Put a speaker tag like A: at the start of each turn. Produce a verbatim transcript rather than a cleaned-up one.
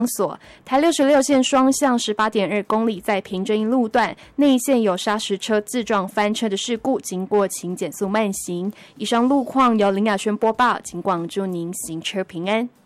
A: 所。台六十六线双向十八点二公里，在平镇一路段内线有砂石车自撞翻车的事故，经过请减速慢行。以上路况由林雅轩播报，请广祝您行车平安。